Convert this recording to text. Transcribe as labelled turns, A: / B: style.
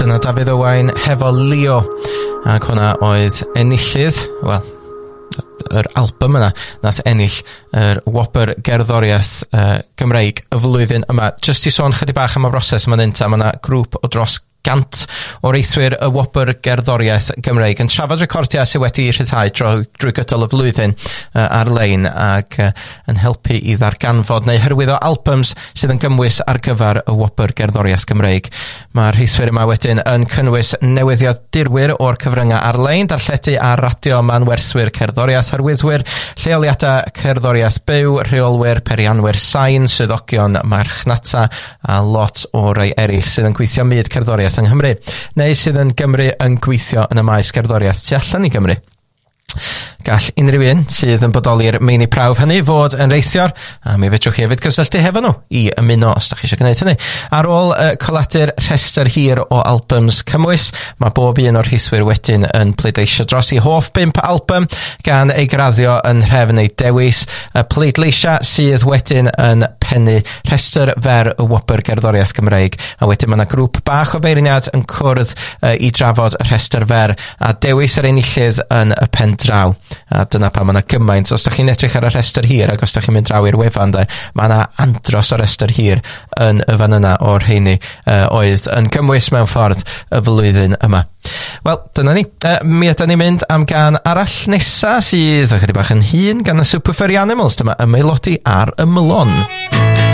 A: dyna Dafydd Owain hefo Leo, ac hwnna oedd enillydd, wel, yr album yna nath ennill yr Wobr Gerddoriaeth Gymreig y flwyddyn yma. Just i sôn chydig bach am y broses yma'n unta, mae yna grŵp o dros 100 o reithwyr y Wobr Gerddoriaeth Gymreig yn trafod recordiau sydd wedi rhyddhau drwy gydol y flwyddyn ar-lein ac yn helpu i ddarganfod neu hyrwyddo albums sydd yn gymwys ar gyfer y Wobr Gerddoriaeth Gymreig. Mae'r rheithwyr yma wedyn yn cynnwys newyddiadurwyr o'r cyfryngau ar-lein, darlledu ar radio manwerthwyr cerddoriaeth, hyrwyddwyr, lleoliadau cerddoriaeth byw, rheolwyr, perianwyr sain, swyddogion, marchnata a lot o rai eraill sydd yn gweithio myd cerddoriaeth yng Nghymru, neu sydd yn Gymru yn gweithio yn y maes gerddoriaeth tu allan i Gymru. Gall unrhyw un sydd yn bodoli'r meini prawf hynny fod yn reithiwr, a mi fedrwch chi hefyd gysylltu hefo nhw i ymuno os da chi eisiau gwneud hynny. Ar ôl coladu'r rhestr hir o albums cymwys, mae bob un o'r rheithwyr wedyn yn pleidleisio dros i hoff 5 album gan ei graddio yn nhrefn ei dewis, y pleidleisia sydd wedyn yn pennu rhestr fer y Wobr Gerddoriaeth Gymreig, a wedyn mae yna grŵp bach o feirniad yn cwrdd i drafod y rhestr fer a dewis yr enillydd yn y pen draw. A dyna pa mae yna gymaint. Os da chi'n edrych ar y rhestr hir ac os da chi'n mynd draw i'r wefan, mae yna andros o rhestr hir yn y fan yna o'r rheini oedd yn gymwys mewn ffordd y flwyddyn yma. Wel, dyna ni. Mi ydyn ni'n mynd am gan arall nesa sydd ychydig bach yn hyn gan y Super Furry Animals. Dyma Ymaelodi ar Ymylon.